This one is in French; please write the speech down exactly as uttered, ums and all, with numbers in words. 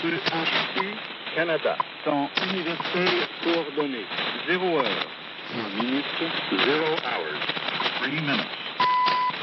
E H U, Canada. Temps universel coordonné. zéro heure. une minute. zéro hours. Three minutes.